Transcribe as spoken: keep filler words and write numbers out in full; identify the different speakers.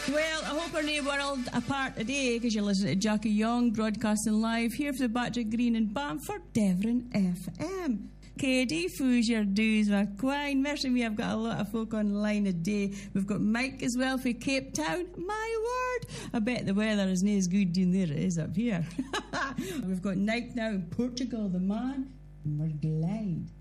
Speaker 1: Well, I hope our new world apart today, because you're listening to Jackie Young broadcasting live here for the Patrick Green and Bamford Devon F M. Katie, foo's your dues with quine. Mercy me, I've got a lot of folk online today. We've got Mike as well for Cape Town. My word, I bet the weather is not as good down there it is up here. We've got Nike now in Portugal, the man, and we're glad.